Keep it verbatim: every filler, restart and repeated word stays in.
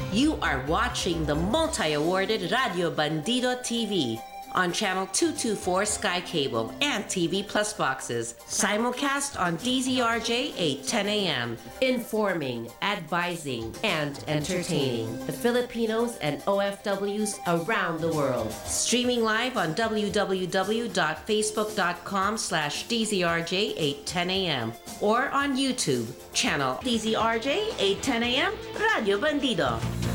You are watching the multi-awarded Radio Bandido T V on channel two twenty-four Sky Cable and T V Plus boxes. Simulcast on D Z R J eight ten a.m. Informing, advising, and entertaining the Filipinos and O F Ws around the world. Streaming live on w w w dot facebook dot com slash D Z R J eight ten a.m. or on YouTube, channel D Z R J eight ten a.m. Radio Bandido.